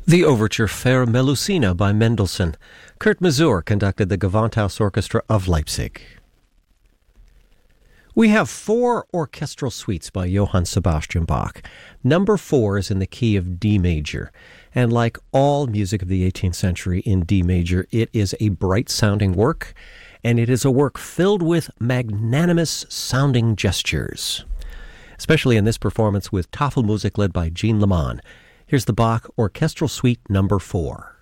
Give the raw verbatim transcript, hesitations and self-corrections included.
The overture Fair Melusina by Mendelssohn. Kurt Masur conducted the Gewandhaus Orchestra of Leipzig. We have four orchestral suites by Johann Sebastian Bach. Number four is in the key of D major, and like all music of the eighteenth century in D major, it is a bright-sounding work, and it is a work filled with magnanimous-sounding gestures, especially in this performance with Tafelmusik led by Jean Leman. Here's the Bach Orchestral Suite Number four.